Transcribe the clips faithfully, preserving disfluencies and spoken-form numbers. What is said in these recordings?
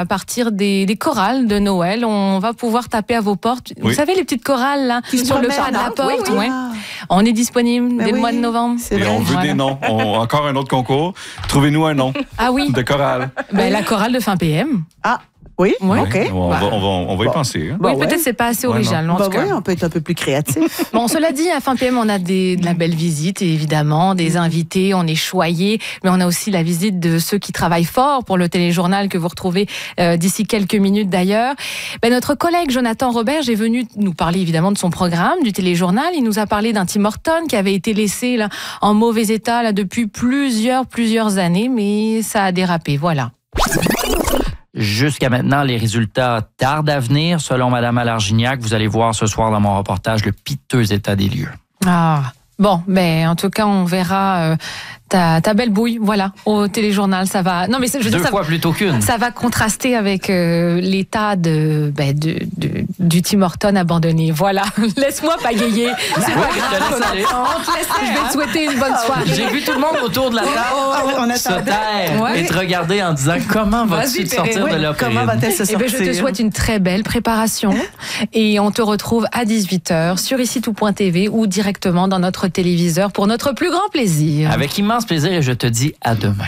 à partir des, des chorales de Noël. On va pouvoir taper à vos portes. Oui. Vous savez, les petites chorales là, qui sur le pas de la porte. Oui, oui. Ouais. On est disponible Mais dès oui, le mois de novembre. Et vrai. On veut voilà. des noms. On, encore un autre concours. Trouvez-nous un nom. Ah oui. De chorale. Ben, la chorale de fin P M. Ah. Oui, oui. OK. On va, on va, on va y bon. penser. Hein? Oui, bon, peut-être ouais. c'est pas assez ouais, original. Non. En bah tout cas. oui, on peut être un peu plus créatif. Bon, cela dit, à fin P M, on a des, de la belle visite, évidemment, des invités, on est choyés, mais on a aussi la visite de ceux qui travaillent fort pour le téléjournal que vous retrouvez euh, d'ici quelques minutes d'ailleurs. Ben, notre collègue Jonathan Roberge est venu nous parler évidemment de son programme, du téléjournal. Il nous a parlé d'un Tim Horton qui avait été laissé là, en mauvais état là, depuis plusieurs, plusieurs années, mais ça a dérapé, voilà. Jusqu'à maintenant, les résultats tardent à venir. Selon Mme Alargignac, vous allez voir ce soir dans mon reportage le piteux état des lieux. Ah, bon, ben en tout cas, on verra... Euh, Ta, ta belle bouille, voilà, au téléjournal, ça va. Non, mais je veux Deux dire, ça, fois plutôt qu'une. Ça va contraster avec euh, l'état de, ben, de, de du Tim Horton abandonné. Voilà, laisse-moi pagayer. C'est pas grave. Je vais te souhaiter une bonne soirée. J'ai vu tout le monde autour de la table oh, oh, on se taire ouais. et te regarder en disant comment vas-tu te sortir oui, de l'opérine. Comment va-t-elle se sortir? Eh ben, je te souhaite une très belle préparation et on te retrouve à dix-huit heures sur ici tout point t v ou directement dans notre téléviseur pour notre plus grand plaisir. Avec immense plaisir et je te dis à demain.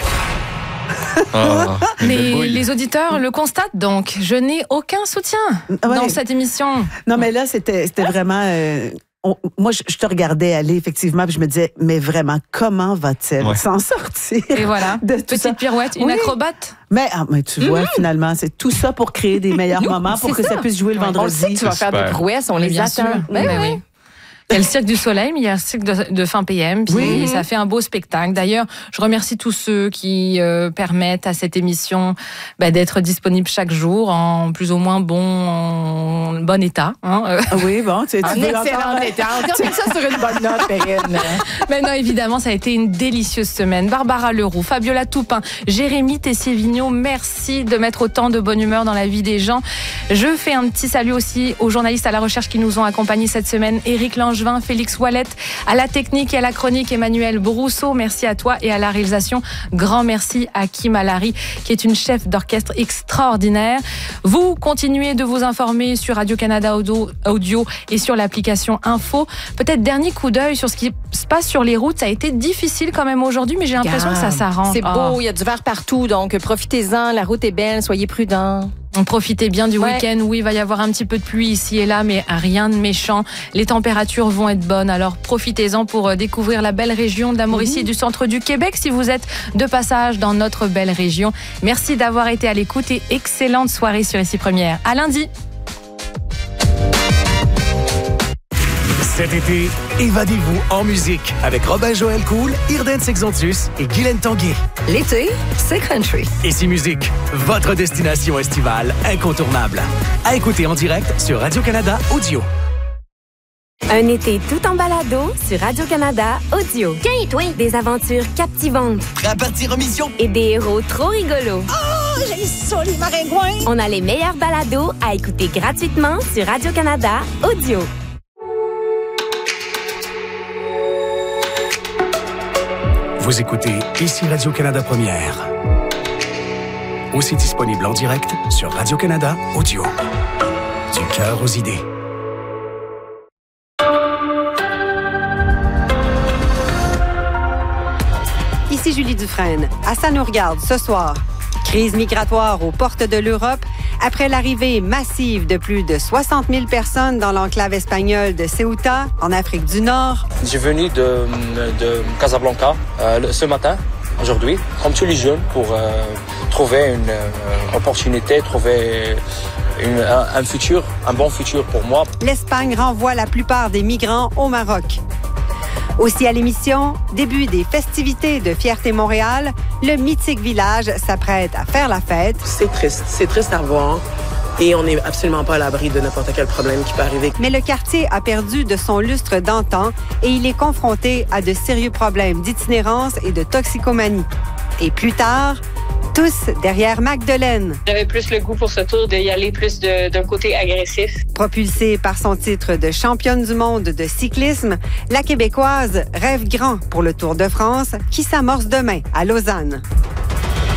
Oh, mais les auditeurs le constatent donc. Je n'ai aucun soutien ah ouais. dans cette émission. Non, mais là, c'était, c'était vraiment... Euh, on, moi, je, je te regardais aller, effectivement, puis je me disais, mais vraiment, comment va-t-elle ouais. s'en sortir? Et voilà, de tout petite ça? pirouette, une oui. acrobate. Mais, ah, mais tu vois, mmh. finalement, c'est tout ça pour créer des meilleurs moments, pour que ça. ça puisse jouer le ouais, vendredi. On sait que tu vas faire des prouesses, on les bien attend. Sûr. Ben ben oui. Il y a le Cirque du Soleil, mais il y a le Cirque de, de fin P M, puis oui. ça fait un beau spectacle. D'ailleurs, je remercie tous ceux qui euh, permettent à cette émission bah, d'être disponible chaque jour en plus ou moins bon, en bon état. Hein, euh. Oui, bon, tu es en excellent état. On termine ça sur une bonne note, Perrine. Mais non, évidemment, ça a été une délicieuse semaine. Barbara Leroux, Fabiola Toupin, Jérémy Tessier-Vigneault, merci de mettre autant de bonne humeur dans la vie des gens. Je fais un petit salut aussi aux journalistes à la recherche qui nous ont accompagnés cette semaine. Éric Langevin, Félix Ouellet, à la technique et à la chronique, Emmanuel Brousseau, merci à toi, et à la réalisation, grand merci à Kim Alary, qui est une chef d'orchestre extraordinaire. Vous continuez de vous informer sur Radio-Canada Audio, Audio et sur l'application Info. Peut-être dernier coup d'œil sur ce qui se passe sur les routes. Ça a été difficile quand même aujourd'hui, mais j'ai l'impression que ça s'arrange. C'est beau, oh. il y a du vert partout, donc profitez-en, la route est belle, soyez prudents. Profitez bien du ouais. week-end. Oui, il va y avoir un petit peu de pluie ici et là, mais rien de méchant. Les températures vont être bonnes, alors profitez-en pour découvrir la belle région de la Mauricie et du centre du Québec si vous êtes de passage dans notre belle région. Merci d'avoir été à l'écoute et excellente soirée sur Ici Première. À lundi. Cet été, évadez-vous en musique avec Robin Joël Cool, Irden Sexontius et Guylaine Tanguay. L'été, c'est country. Ici Musique, votre destination estivale incontournable. À écouter en direct sur Radio-Canada Audio. Un été tout en balado sur Radio-Canada Audio. Tiens, toi! Des aventures captivantes. Prêt à partir en mission? Et des héros trop rigolos. Oh, j'ai ça, les maringouins! On a les meilleurs balados à écouter gratuitement sur Radio-Canada Audio. Vous écoutez Ici Radio-Canada Première. Aussi disponible en direct sur Radio-Canada Audio. Du cœur aux idées. Ici Julie Dufresne. À Ça nous regarde ce soir. Crise migratoire aux portes de l'Europe après l'arrivée massive de plus de soixante mille personnes dans l'enclave espagnole de Ceuta, en Afrique du Nord. Je suis venu de, de Casablanca euh, ce matin, aujourd'hui, comme tous les jeunes, pour euh, trouver une euh, opportunité, trouver une, un, un futur, un bon futur pour moi. L'Espagne renvoie la plupart des migrants au Maroc. Aussi à l'émission, début des festivités de Fierté Montréal, le mythique village s'apprête à faire la fête. C'est triste, c'est triste à voir et on n'est absolument pas à l'abri de n'importe quel problème qui peut arriver. Mais le quartier a perdu de son lustre d'antan et il est confronté à de sérieux problèmes d'itinérance et de toxicomanie. Et plus tard, tous derrière Magdeleine. J'avais plus le goût pour ce tour d'y aller plus de, d'un côté agressif. Propulsée par son titre de championne du monde de cyclisme, la Québécoise rêve grand pour le Tour de France qui s'amorce demain à Lausanne.